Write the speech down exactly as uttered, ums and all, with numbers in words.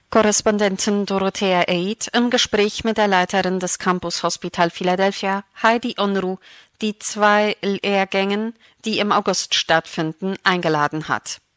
Korrespondentin Dorothea Eid im Gespräch mit der Leiterin des Campus Hospital Philadelphia, Heidi Unruh, die zwei Lehrgängen, die im August stattfinden, eingeladen hat.